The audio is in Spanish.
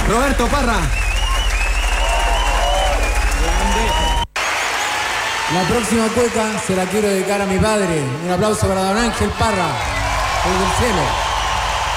Roberto Parra. La próxima cueca se la quiero dedicar a mi padre. Un aplauso para don Ángel Parra, desde el cielo.